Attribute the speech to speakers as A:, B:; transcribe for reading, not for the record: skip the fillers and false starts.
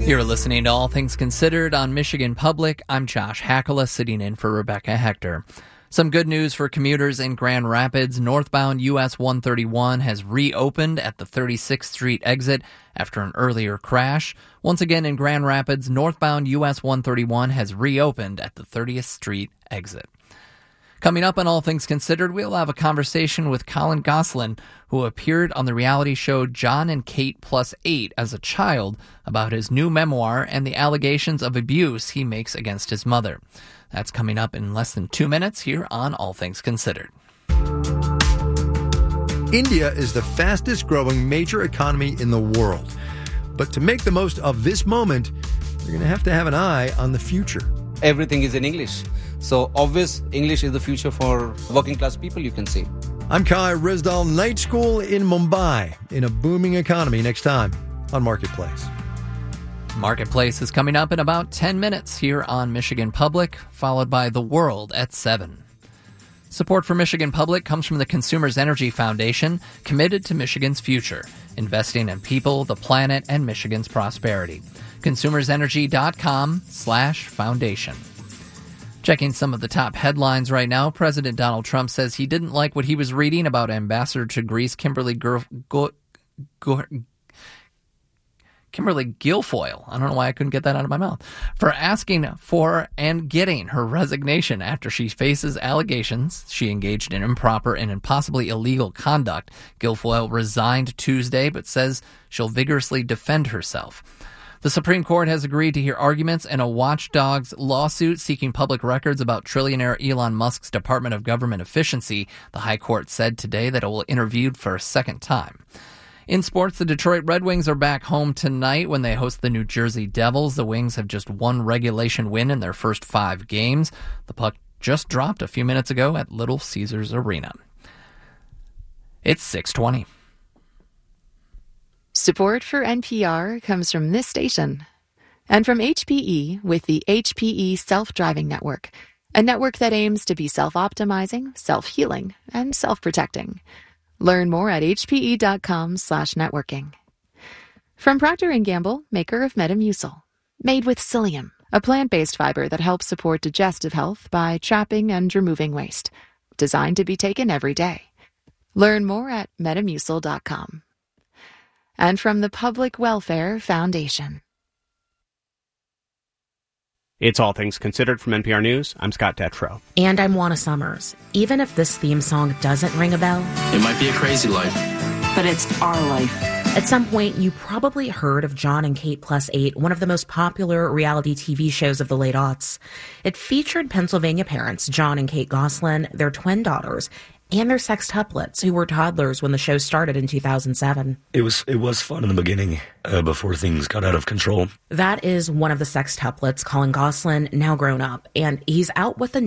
A: You're listening to All Things Considered on Michigan Public. I'm Josh Hackala, sitting in for Rebecca Hector. Some good news for commuters in Grand Rapids. Northbound US 131 has reopened at the 36th Street exit after an earlier crash. Once again in Grand Rapids, northbound US 131 has reopened at the 30th Street exit. Coming up on All Things Considered, we'll have a conversation with Colin Gosselin, who appeared on the reality show John and Kate Plus 8 as a child, about his new memoir and the allegations of abuse he makes against his mother. That's coming up in less than 2 minutes here on All Things Considered.
B: India is the fastest growing major economy in the world. But to make the most of this moment, you're going to have an eye on the future.
C: Everything is in English. So obvious English is the future for working class people, you can say.
B: I'm Kai Risdal, Night School in Mumbai, in a booming economy, next time on Marketplace.
A: Marketplace is coming up in about 10 minutes here on Michigan Public, followed by The World at 7. Support for Michigan Public comes from the Consumers Energy Foundation, committed to Michigan's future, investing in people, the planet, and Michigan's prosperity. consumersenergy.com/foundation. Checking some of the top headlines right now, President Donald Trump says he didn't like what he was reading about Ambassador to Greece Kimberly Guilfoyle. I don't know why I couldn't get that out of my mouth. For asking for and getting her resignation after she faces allegations she engaged in improper and possibly illegal conduct. Guilfoyle resigned Tuesday, but says she'll vigorously defend herself. The Supreme Court has agreed to hear arguments in a watchdog's lawsuit seeking public records about trillionaire Elon Musk's Department of Government Efficiency. The High Court said today that it will interview for a second time. In sports, the Detroit Red Wings are back home tonight when they host the New Jersey Devils. The Wings have just one regulation win in their first 5 games. The puck just dropped a few minutes ago at Little Caesars Arena. It's 6:20.
D: Support for NPR comes from this station and from HPE with the HPE Self-Driving Network, a network that aims to be self-optimizing, self-healing, and self-protecting. Learn more at hpe.com/networking. From Procter & Gamble, maker of Metamucil, made with psyllium, a plant-based fiber that helps support digestive health by trapping and removing waste. Designed to be taken every day. Learn more at metamucil.com. And from the Public Welfare Foundation.
E: It's All Things Considered from NPR News. I'm Scott Detrow.
F: And I'm Juana Summers. Even if this theme song doesn't ring a bell,
G: it might be a crazy life,
F: but it's our life. At some point, you probably heard of John and Kate Plus 8, one of the most popular reality TV shows of the late aughts. It featured Pennsylvania parents, John and Kate Gosselin, their twin daughters, and their sextuplets, who were toddlers when the show started in 2007.
H: It was fun in the beginning, before things got out of control.
F: That is one of the sextuplets, Colin Gosselin, now grown up, and he's out with a